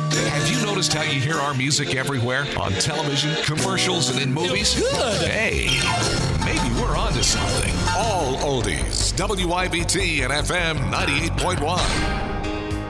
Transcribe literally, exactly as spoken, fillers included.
Have you noticed how you hear our music everywhere? On television, commercials, and in movies? Good. Hey, maybe we're onto something. All oldies. W I B T and F M ninety-eight point one.